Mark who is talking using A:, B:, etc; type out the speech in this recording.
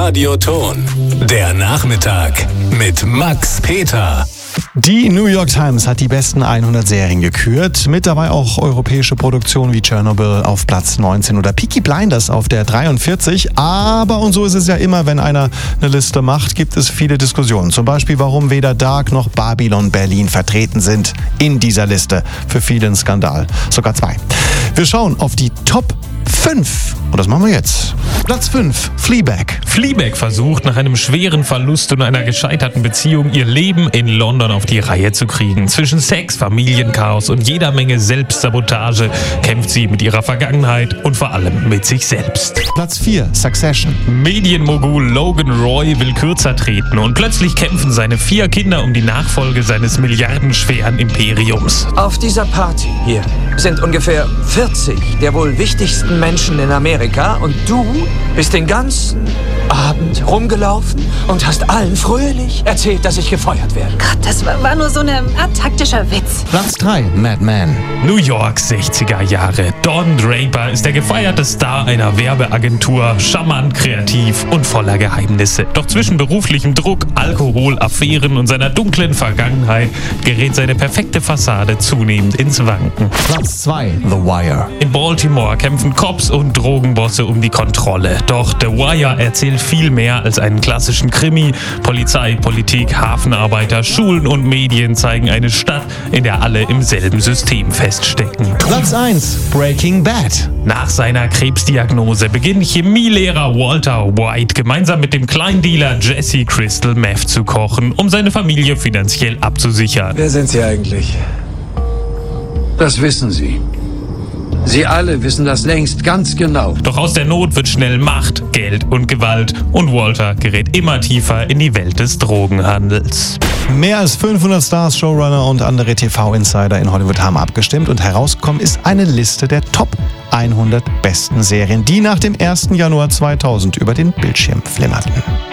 A: Radioton. Der Nachmittag mit Max Peter.
B: Die New York Times hat die besten 100 Serien gekürt. Mit dabei auch europäische Produktionen wie Chernobyl auf Platz 19 oder Peaky Blinders auf der 43. Aber, und so ist es ja immer, wenn einer eine Liste macht, gibt es viele Diskussionen. Zum Beispiel, warum weder Dark noch Babylon Berlin vertreten sind in dieser Liste. Für viele ein Skandal. Sogar 2. Wir schauen auf die Top 5. Und das machen wir jetzt. Platz 5, Fleabag.
C: Fleabag versucht nach einem schweren Verlust und einer gescheiterten Beziehung ihr Leben in London auf die Reihe zu kriegen. Zwischen Sex, Familienchaos und jeder Menge Selbstsabotage kämpft sie mit ihrer Vergangenheit und vor allem mit sich selbst.
B: Platz 4, Succession.
C: Medienmogul Logan Roy will kürzer treten und plötzlich kämpfen seine 4 Kinder um die Nachfolge seines milliardenschweren Imperiums.
D: Auf dieser Party hier sind ungefähr 40 der wohl wichtigsten Menschen in Amerika und du bist den ganzen Abend rumgelaufen und hast allen fröhlich erzählt, dass ich gefeuert werde.
E: Gott, das war nur so eine Art taktischer Witz.
B: Platz 3, Mad Men.
C: New York, 60er Jahre. Don Draper ist der gefeierte Star einer Werbeagentur, charmant, kreativ und voller Geheimnisse. Doch zwischen beruflichem Druck, Alkohol, Affären und seiner dunklen Vergangenheit gerät seine perfekte Fassade zunehmend ins Wanken.
B: Platz 2, The Wire.
C: In Baltimore kämpfen Cops und Drogenbosse um die Kontrolle. Doch The Wire erzählt viel mehr als einen klassischen Krimi. Polizei, Politik, Hafenarbeiter, Schulen und Medien zeigen eine Stadt, in der alle im selben System feststecken.
B: Platz 1, Breaking Bad.
C: Nach seiner Krebsdiagnose beginnt Chemielehrer Walter White gemeinsam mit dem Kleindealer Jesse Crystal Meth zu kochen, um seine Familie finanziell abzusichern.
F: Wer sind Sie eigentlich? Das wissen Sie. Sie alle wissen das längst ganz genau.
C: Doch aus der Not wird schnell Macht, Geld und Gewalt und Walter gerät immer tiefer in die Welt des Drogenhandels.
B: Mehr als 500 Stars, Showrunner und andere TV-Insider in Hollywood haben abgestimmt und herausgekommen ist eine Liste der Top 100 besten Serien, die nach dem 1. Januar 2000 über den Bildschirm flimmerten.